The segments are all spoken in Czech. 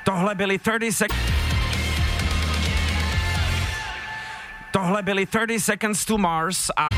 Tohle byly 30 Seconds to Mars a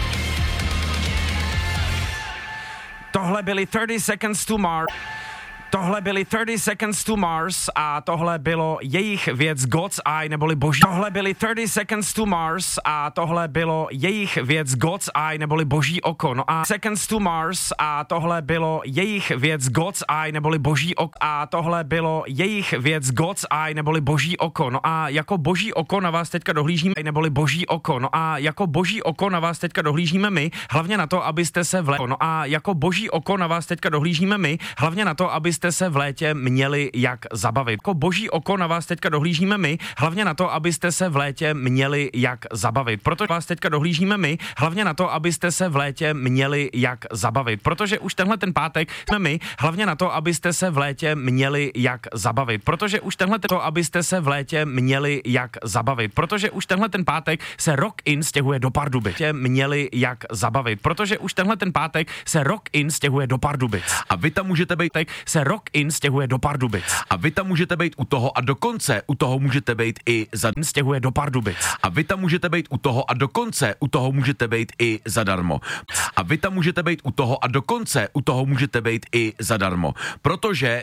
tohle byly 30 Seconds to Mars. Tohle byly 30 Seconds to Mars a tohle bylo jejich věc God's Eye, neboli boží. Tohle byly 30 Seconds to Mars a tohle bylo jejich věc God's Eye, neboli boží oko. No a Seconds to Mars a tohle bylo jejich věc God's Eye, neboli boží oko. A tohle bylo jejich věc God's Eye, neboli boží oko. No a jako boží oko na vás teďka dohlížíme, neboli boží oko. No a jako boží oko na vás teďka dohlížíme my, hlavně na to, abyste se No a jako boží oko na vás teďka dohlížíme my, hlavně na to, abyste se v létě měli jak zabavit. Jako boží oko na vás teďka dohlížíme my, hlavně na to, abyste se v létě měli jak zabavit. Protože vás teďka dohlížíme my, hlavně na to, abyste se v létě měli jak zabavit. Protože už tenhle ten pátek jsme my, hlavně na to, abyste se v létě měli jak zabavit. Protože už tenhle to, abyste se v létě měli jak zabavit. Protože už tenhle ten pátek se Rock In stěhuje do Pardubic. Měli jak zabavit. Protože už tenhle ten pátek se Rock In stěhuje do Pardubic. A vy tam můžete být, se Rock In stěhuje do Pardubic. A vy tam můžete být u toho a dokonce u toho můžete být i za stěhuje do Pardubic. A vy tam můžete být u toho a dokonce u toho můžete být i zadarmo. A vy tam můžete být u toho a dokonce u toho můžete být i zadarmo. Protože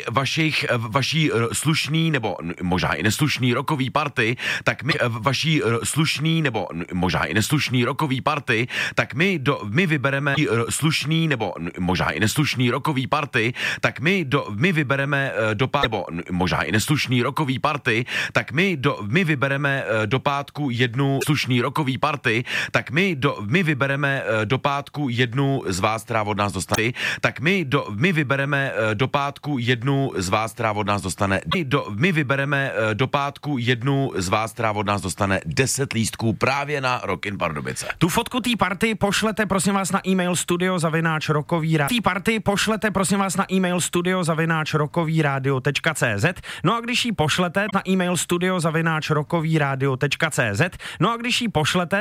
vaší slušný nebo možná i neslušný rokový party, tak my vaší slušný nebo možná i neslušný rokový party, tak my vybereme slušný nebo možná i neslušný rokový party, tak my vybereme do pátku, nebo možná i neslušný rokový party, tak my vybereme do pátku jednu slušný rokový party, tak my vybereme do pátku jednu z vás, která od nás dostane, tak my vybereme do pátku jednu z vás, která od nás dostane, my vybereme do pátku jednu z vás, která od nás dostane 10 lístků právě na Rock in Pardubice. Tu fotku té party pošlete, prosím vás, na e-mail studio@rockovyradio.cz. No a když ji pošlete na e-mail studio@rockovyradio.cz. No a když ji pošlete